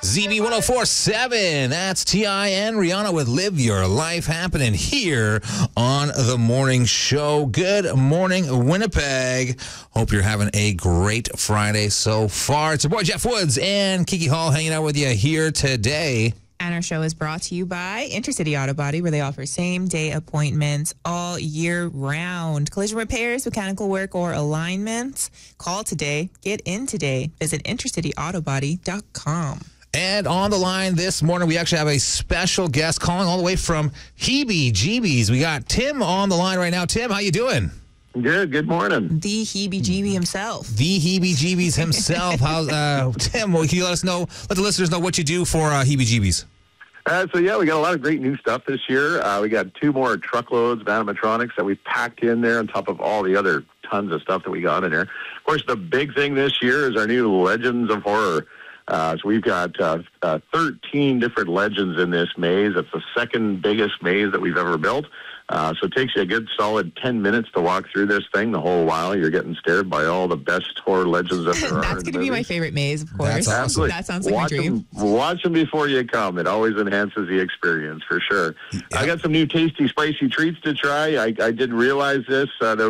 ZB1047, that's TIN, Rihanna with Live Your Life, happening here on the morning show. Good morning, Winnipeg. Hope you're having a great Friday so far. It's your boy Jeff Woods and Kiki Hall hanging out with you here today. And our show is brought to you by Intercity Auto Body, where they offer same-day appointments all year round. Collision repairs, mechanical work, or alignments. Call today. Get in today. Visit intercityautobody.com. And on the line this morning, we actually have a special guest calling all the way from Heebie-Jeebies. We got Tim on the line right now. Tim, how you doing? Good morning. The Heebie-Jeebie himself. The Heebie-Jeebies himself. How's Tim, can you let the listeners know what you do for Heebie-Jeebies? We got a lot of great new stuff this year. We got 2 more truckloads of animatronics that we packed in there on top of all the other tons of stuff that we got in there. Of course, the big thing this year is our new Legends of Horror. So we've got 13 different legends in this maze. It's the second biggest maze that we've ever built. So it takes you a good solid 10 minutes to walk through this thing. The whole while you're getting scared by all the best horror legends that there are. That's going to be my favorite maze, of course. That's awesome. That sounds like a dream. Watch them before you come. It always enhances the experience, for sure. I got some new tasty, spicy treats to try. I didn't realize this.